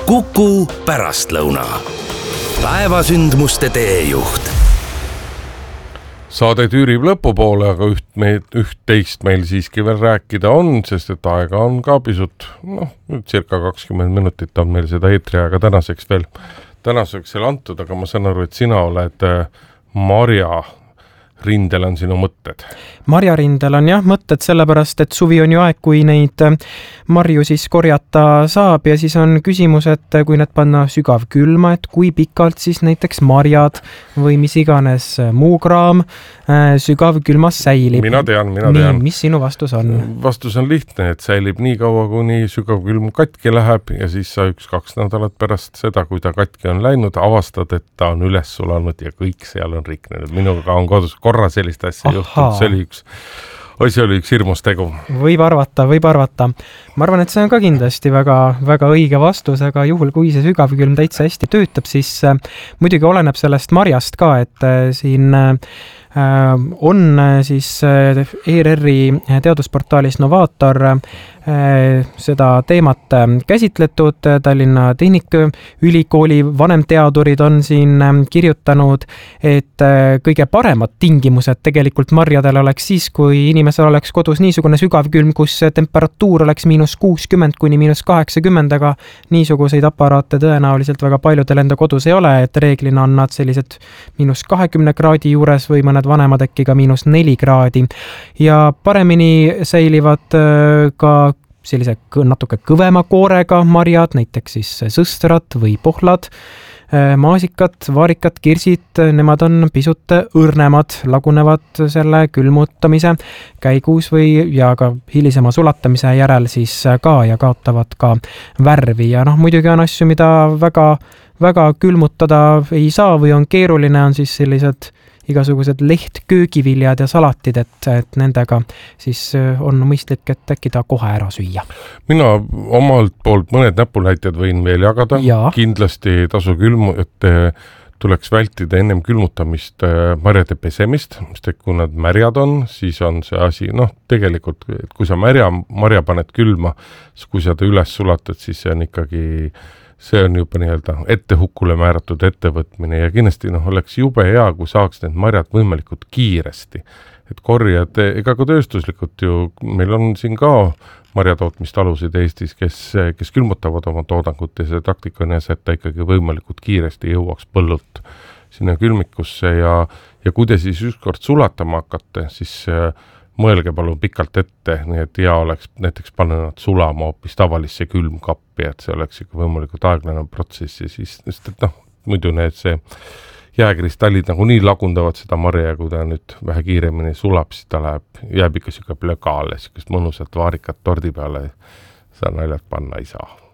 Kuku pärastlõuna. Päevasündmuste teejuht. Saade tüürib lõpupoole, aga üht-teist meil siiski veel rääkida on, sest et aega on ka pisut, circa 20 minutit on meil seda eetriaega tänaseks veel antud, aga ma saan aru, et sina oled Marja rindel on sinu mõtted. Marja rindel on jah mõtted sellepärast, et suvi on ju aeg, kui neid marju siis korjata saab ja siis on küsimus, et kui need panna sügavkülma, et kui pikalt siis näiteks marjad või mis iganes muu kraam sügavkülmas säilib. Mina tean. Mis sinu vastus on? Vastus on lihtne, et säilib nii kaua, kuni sügavkülm katki läheb ja siis sa 1-2 nädalat pärast seda, kui ta katki on läinud, avastad, et ta on üles sulanud ja kõik seal on riknenud. Minuga on kodus korra sellist asja juhtunud, see oli üks hirmus tegu. Võib arvata. Ma arvan, et see on ka kindlasti väga, väga õige vastus, aga juhul, kui see sügavkülm täitsa hästi töötab, siis muidugi oleneb sellest marjast ka, et siin on siis ERR-i teadusportaalis Novaator seda teemat käsitletud. Tallinna Tehnikaülikooli vanemteadurid on siin kirjutanud, et kõige paremad tingimused tegelikult marjadel oleks siis, kui inimesel oleks kodus niisugune sügavkülm, kus temperatuur oleks -60 kuni -80, aga niisuguseid aparaate tõenäoliselt väga paljudel enda kodus ei ole, et reeglina on nad sellised -20 kraadi juures või mõned vanemad äkki ka -4 kraadi ja paremini säilivad ka sellise natuke kõvema koorega marjad, näiteks siis sõstrad või pohlad, maasikad, vaarikad, kirsid, nemad on pisut õrnemad, lagunevad selle külmutamise käigus ja ka hilisema sulatamise järel siis ka ja kaotavad ka värvi ja muidugi on asju, mida väga külmutada ei saa või on keeruline, on siis sellised igasugused lehtköögiviljad ja salatid, et nendega siis on mõistlik, et äkki ta kohe ära süüa. Mina omalt poolt mõned näpunäited võin veel jagada. Kindlasti tasu et tuleks vältida ennem külmutamist marjade pesemist, sest et kui nad märjad on, siis on see asi, tegelikult, et kui sa marja paned külma, siis kui sa ta üles sulatad, siis see on juba ette hukkule määratud ettevõtmine ja kindlasti oleks jube hea, kui saaks need marjad võimalikult kiiresti. Et korjad, ega ka tööstuslikult ju, meil on siin ka marjatootmistalusid Eestis, kes külmutavad oma toodangut ja see taktika on jäs, et ta ikkagi võimalikult kiiresti jõuaks põllult sinna külmikusse ja kui te siis ükskord sulatama hakkate, siis mõelge palun pikalt ette, nii et hea oleks näiteks panna nad sulama hoopis tavalisse külmkappi, et see oleks ikka võimalikult aeglane protsess ja siis, muidu see jääkristallid nii lagundavad seda marja ja kui ta nüüd vähe kiiremini sulab, siis ta jääb ikka plökaale, mõnusat vaarikat tordi peale sa naljalt panna ei saa.